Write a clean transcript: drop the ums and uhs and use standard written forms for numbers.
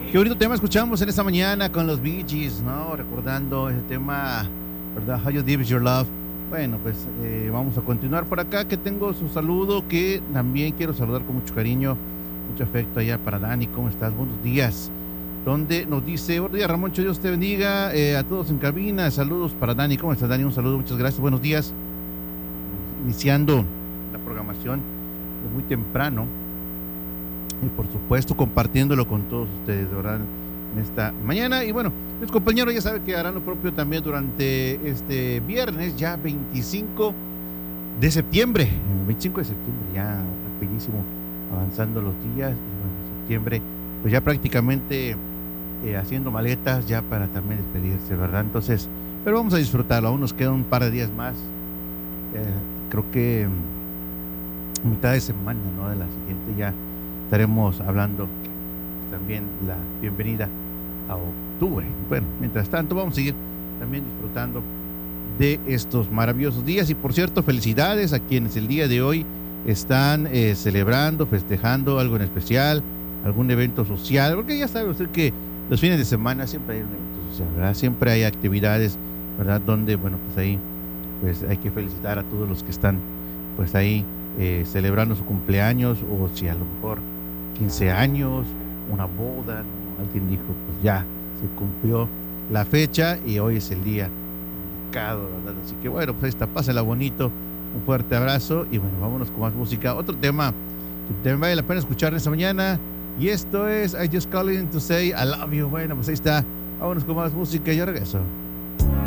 Qué bonito tema escuchamos en esta mañana con los Bee Gees, ¿no? Recordando ese tema, ¿verdad? How You Deep Is Your Love. Bueno, pues vamos a continuar por acá, que tengo su saludo, que también quiero saludar con mucho cariño, mucho afecto allá para Dani. ¿Cómo estás? Buenos días. Donde nos dice, buenos días Ramoncho, Dios te bendiga, a todos en cabina, saludos para Dani. ¿Cómo estás, Dani? Un saludo, muchas gracias, buenos días. Iniciando la programación muy temprano, y por supuesto compartiéndolo con todos ustedes, ¿verdad? En esta mañana. Y bueno, mis compañeros ya saben que harán lo propio también durante este viernes, ya 25 de septiembre. 25 de septiembre, ya rapidísimo, avanzando los días. Y bueno, septiembre, pues ya prácticamente haciendo maletas ya para también despedirse, ¿verdad? Entonces, pero vamos a disfrutarlo, aún nos queda un par de días más. Creo que mitad de semana, ¿no? De la siguiente ya estaremos hablando también la bienvenida a octubre. Bueno, mientras tanto vamos a seguir también disfrutando de estos maravillosos días. Y por cierto, felicidades a quienes el día de hoy están celebrando, festejando algo en especial, algún evento social, porque ya sabe usted que los fines de semana siempre hay un evento social, ¿verdad? Siempre hay actividades, ¿verdad? Donde, bueno, pues ahí pues hay que felicitar a todos los que están pues ahí celebrando su cumpleaños, o si a lo mejor 15 años, una boda, ¿no? Alguien dijo, pues ya se cumplió la fecha y hoy es el día indicado, ¿verdad? Así que bueno, pues ahí está, pásala bonito, un fuerte abrazo y bueno, vámonos con más música. Otro tema que también vale la pena escuchar esta mañana, y esto es I Just Calling to Say I Love You. Bueno, pues ahí está, vámonos con más música y yo regreso.